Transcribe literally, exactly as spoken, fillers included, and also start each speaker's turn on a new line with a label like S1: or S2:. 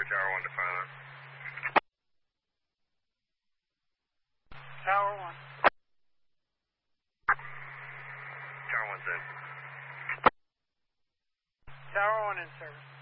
S1: Tower one to Phylum.
S2: Tower one.
S1: Tower one's in.
S2: Tower one in service.